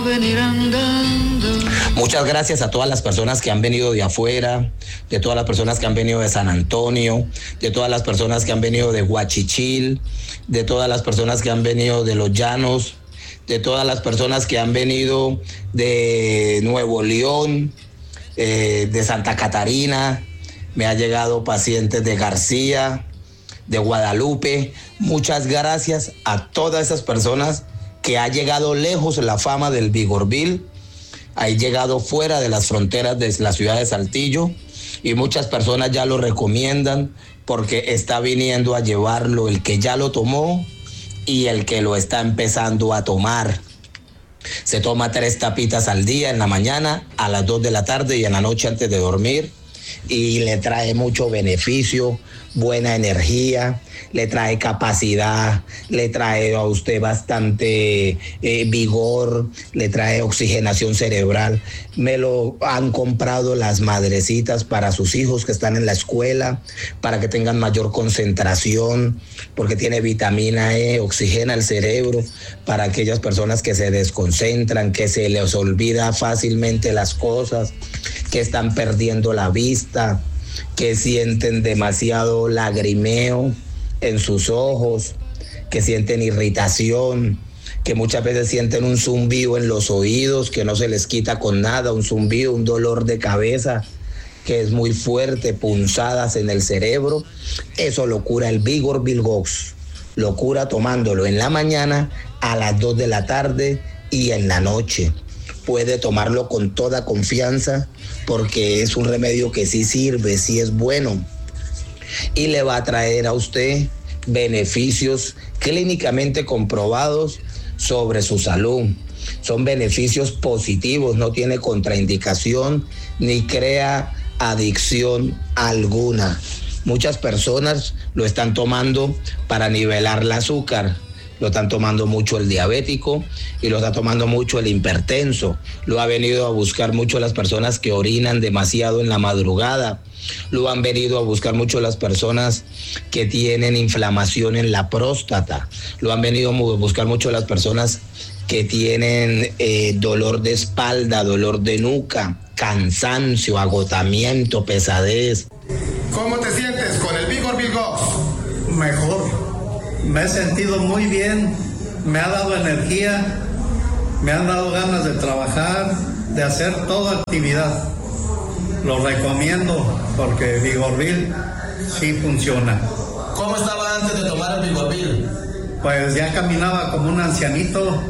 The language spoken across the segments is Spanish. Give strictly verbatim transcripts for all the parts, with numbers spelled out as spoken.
Venir andando. Muchas gracias a todas las personas que han venido de afuera, de todas las personas que han venido de San Antonio, de todas las personas que han venido de Huachichil, de todas las personas que han venido de Los Llanos, de todas las personas que han venido de Nuevo León, eh, de Santa Catarina. Me ha llegado pacientes de García, de Guadalupe. Muchas gracias a todas esas personas que ha llegado lejos la fama del Vigorville, ha llegado fuera de las fronteras de la ciudad de Saltillo, y muchas personas ya lo recomiendan porque está viniendo a llevarlo el que ya lo tomó y el que lo está empezando a tomar. Se toma tres tapitas al día, en la mañana, a las dos de la tarde y en la noche antes de dormir, y le trae mucho beneficio, buena energía, le trae capacidad, le trae a usted bastante eh, vigor, le trae oxigenación cerebral. Me lo han comprado las madrecitas para sus hijos que están en la escuela, para que tengan mayor concentración, porque tiene vitamina E, oxigena el cerebro, para aquellas personas que se desconcentran, que se les olvida fácilmente las cosas, que están perdiendo la vista, que sienten demasiado lagrimeo en sus ojos, que sienten irritación, que muchas veces sienten un zumbido en los oídos que no se les quita con nada, un zumbido, un dolor de cabeza que es muy fuerte, punzadas en el cerebro. Eso lo cura el Vigorville Gox, lo cura tomándolo en la mañana, a las dos de la tarde y en la noche. Puede tomarlo con toda confianza porque es un remedio que sí sirve, sí es bueno, y le va a traer a usted beneficios clínicamente comprobados sobre su salud. Son beneficios positivos, no tiene contraindicación ni crea adicción alguna. Muchas personas lo están tomando para nivelar el azúcar. Lo están tomando mucho el diabético y lo está tomando mucho el hipertenso. Lo ha venido a buscar mucho las personas que orinan demasiado en la madrugada. Lo han venido a buscar mucho las personas que tienen inflamación en la próstata. Lo han venido a buscar mucho las personas que tienen eh, dolor de espalda, dolor de nuca, cansancio, agotamiento, pesadez. ¿Cómo te sientes con el Vigorville Gox? Mejor. Me he sentido muy bien, me ha dado energía, me han dado ganas de trabajar, de hacer toda actividad. Lo recomiendo porque Vigorville sí funciona. ¿Cómo estaba antes de tomar el Vigorville? Pues ya caminaba como un ancianito.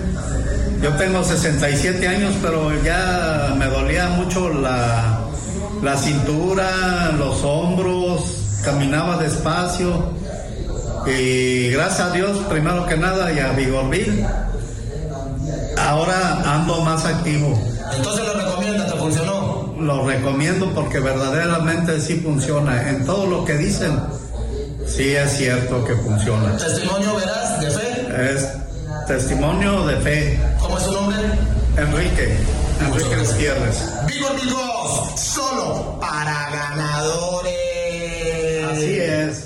Yo tengo sesenta y siete años, pero ya me dolía mucho la, la cintura, los hombros, caminaba despacio. Y gracias a Dios, primero que nada, y a Vigorville, ahora ando más activo. Entonces lo recomiendas, ¿te funcionó? Lo recomiendo porque verdaderamente sí funciona. En todo lo que dicen, sí es cierto que funciona. ¿Testimonio veraz de fe? Es testimonio de fe. ¿Cómo es su nombre? Enrique, Enrique Gutiérrez. Vigorville Gox, solo para ganadores. Así es.